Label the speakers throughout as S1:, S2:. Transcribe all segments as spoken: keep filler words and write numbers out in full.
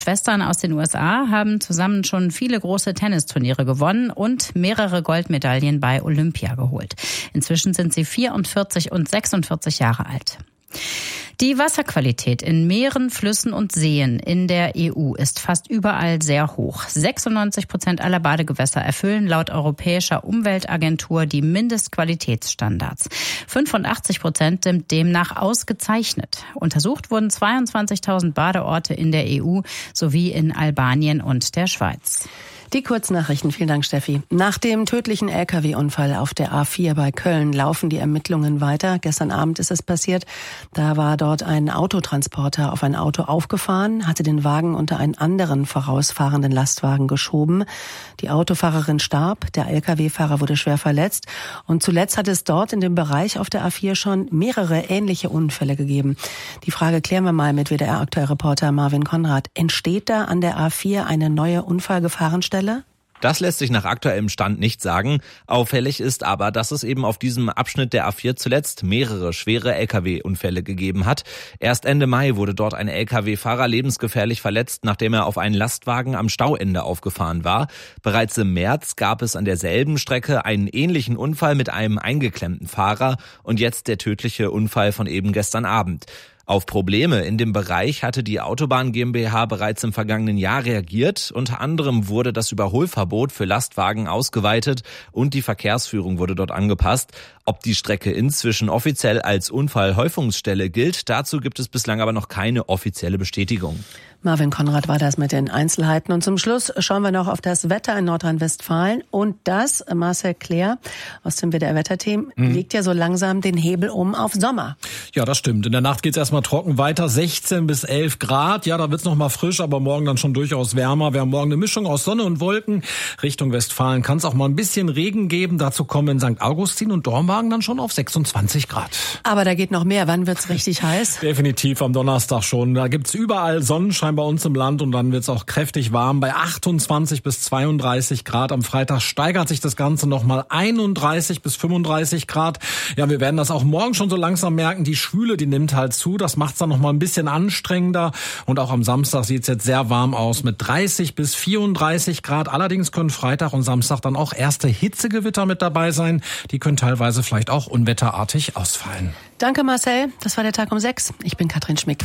S1: Schwestern aus den U S A haben zusammen schon viele große Tennisturniere gewonnen und mehrere Goldmedaillen bei Olympia geholt. Inzwischen sind sie vierundvierzig und sechsundvierzig Jahre alt. Die Wasserqualität in Meeren, Flüssen und Seen in der E U ist fast überall sehr hoch. sechsundneunzig Prozent aller Badegewässer erfüllen laut Europäischer Umweltagentur die Mindestqualitätsstandards. fünfundachtzig Prozent sind demnach ausgezeichnet. Untersucht wurden zweiundzwanzigtausend Badeorte in der E U sowie in Albanien und der Schweiz.
S2: Die Kurznachrichten. Vielen Dank, Steffi. Nach dem tödlichen L K W-Unfall auf der A vier bei Köln laufen die Ermittlungen weiter. Gestern Abend ist es passiert. Da war dort ein Autotransporter auf ein Auto aufgefahren, hatte den Wagen unter einen anderen vorausfahrenden Lastwagen geschoben. Die Autofahrerin starb, der L K W-Fahrer wurde schwer verletzt. Und zuletzt hat es dort in dem Bereich auf der A vier schon mehrere ähnliche Unfälle gegeben. Die Frage klären wir mal mit W D R-Aktuellreporter Marvin Konrad. Entsteht da an der A vier eine neue Unfallgefahrenstelle?
S3: Das lässt sich nach aktuellem Stand nicht sagen. Auffällig ist aber, dass es eben auf diesem Abschnitt der A vier zuletzt mehrere schwere L K W-Unfälle gegeben hat. Erst Ende Mai wurde dort ein L K W-Fahrer lebensgefährlich verletzt, nachdem er auf einen Lastwagen am Stauende aufgefahren war. Bereits im März gab es an derselben Strecke einen ähnlichen Unfall mit einem eingeklemmten Fahrer und jetzt der tödliche Unfall von eben gestern Abend. Auf Probleme in dem Bereich hatte die Autobahn GmbH bereits im vergangenen Jahr reagiert. Unter anderem wurde das Überholverbot für Lastwagen ausgeweitet und die Verkehrsführung wurde dort angepasst. Ob die Strecke inzwischen offiziell als Unfallhäufungsstelle gilt, dazu gibt es bislang aber noch keine offizielle Bestätigung.
S2: Marvin Konrad war das mit den Einzelheiten. Und zum Schluss schauen wir noch auf das Wetter in Nordrhein-Westfalen. Und das, Marcel Claire aus dem W D R-Wetterteam, mhm. legt ja so langsam den Hebel um auf Sommer.
S4: Ja, das stimmt. In der Nacht geht's erstmal trocken weiter, sechzehn bis elf Grad. Ja, da wird's noch mal frisch, aber morgen dann schon durchaus wärmer. Wir haben morgen eine Mischung aus Sonne und Wolken. Richtung Westfalen kann es auch mal ein bisschen Regen geben. Dazu kommen in Sankt Augustin und Dormagen dann schon auf sechsundzwanzig Grad.
S2: Aber da geht noch mehr. Wann wird's richtig heiß?
S4: Definitiv am Donnerstag schon. Da gibt's überall Sonnenschein bei uns im Land und dann wird's auch kräftig warm bei achtundzwanzig bis zweiunddreißig Grad. Am Freitag steigert sich das Ganze nochmal einunddreißig bis fünfunddreißig Grad. Ja, wir werden das auch morgen schon so langsam merken. Die Schwüle, die nimmt halt zu. Das macht's dann nochmal ein bisschen anstrengender. Und auch am Samstag sieht's jetzt sehr warm aus mit dreißig bis vierunddreißig Grad. Allerdings können Freitag und Samstag dann auch erste Hitzegewitter mit dabei sein. Die können teilweise vielleicht auch unwetterartig ausfallen.
S2: Danke, Marcel. Das war der Tag um sechs. Ich bin Katrin Schmick.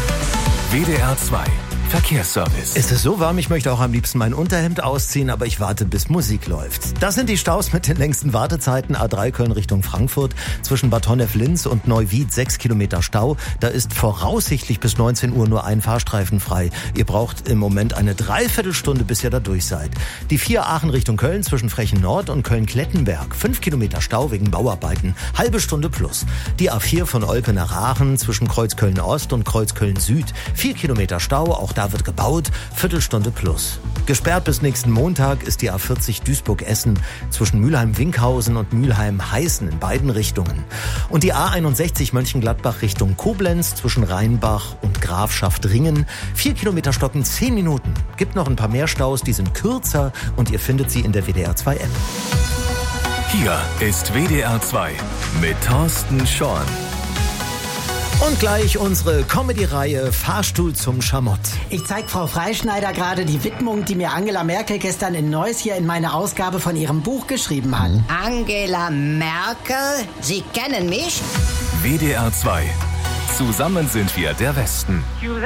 S5: W D R zwei Verkehrsservice.
S6: Es ist so warm, ich möchte auch am liebsten mein Unterhemd ausziehen, aber ich warte, bis Musik läuft. Das sind die Staus mit den längsten Wartezeiten. A drei Köln Richtung Frankfurt. Zwischen Bad Honnef-Linz und Neuwied sechs Kilometer Stau. Da ist voraussichtlich bis neunzehn Uhr nur ein Fahrstreifen frei. Ihr braucht im Moment eine Dreiviertelstunde, bis ihr da durch seid. Die vier Aachen Richtung Köln zwischen Frechen Nord und Köln-Klettenberg. fünf Kilometer Stau wegen Bauarbeiten. Halbe Stunde plus. Die A vier von Olpe nach Aachen zwischen Kreuz Köln Ost und Kreuz Köln Süd. vier Kilometer Stau, auch da wird gebaut, Viertelstunde plus. Gesperrt bis nächsten Montag ist die A vierzig Duisburg-Essen zwischen Mülheim-Winkhausen und Mülheim-Heißen in beiden Richtungen. Und die A einundsechzig Mönchengladbach Richtung Koblenz zwischen Rheinbach und Grafschaft Ringen. Vier Kilometer stocken, zehn Minuten. Gibt noch ein paar mehr Staus, die sind kürzer und ihr findet sie in der W D R zwei App.
S5: Hier ist W D R zwei mit Thorsten Schorn.
S6: Und gleich unsere Comedy-Reihe Fahrstuhl zum Schamott.
S7: Ich zeige Frau Freischneider gerade die Widmung, die mir Angela Merkel gestern in Neuss hier in meine Ausgabe von ihrem Buch geschrieben hat.
S8: Angela Merkel? Sie kennen mich?
S5: W D R zwei. Zusammen sind wir der Westen.
S9: She was